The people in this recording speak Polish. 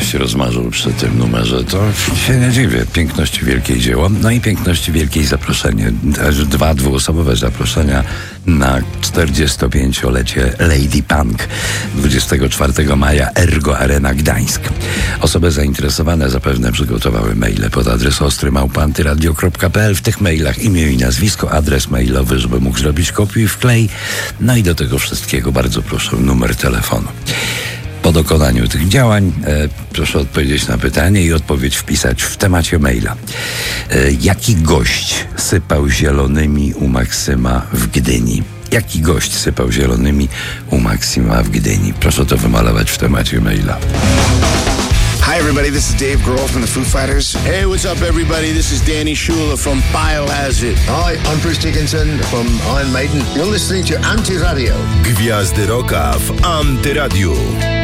ktoś rozmarzył przy tym numerze, to się nie dziwię. Piękności wielkiej dzieło. No i piękności wielkiej zaproszenie. Aż 2 dwuosobowe zaproszenia na 45-lecie Lady Punk 24 maja Ergo Arena Gdańsk. Osoby zainteresowane zapewne przygotowały maile pod adres ostry@antyradio.pl. W tych mailach imię i nazwisko, adres mailowy, żeby mógł zrobić kopiuj i wklej. No i do tego wszystkiego bardzo proszę numer telefonu. Po dokonaniu tych działań proszę odpowiedzieć na pytanie i odpowiedź wpisać w temacie maila. Jaki gość sypał zielonymi u Maksyma w Gdyni? Jaki gość sypał zielonymi u Maksyma w Gdyni? Proszę to wymalować w temacie maila. Hi everybody, this is Dave Grohl from the Foo Fighters. Hey, what's up everybody? This is Danny Schuler from Biohazard. Hi, I'm Bruce Dickinson from Iron Maiden. You're listening to Anti Radio. Gwiazdy Rocka w Antyradiu.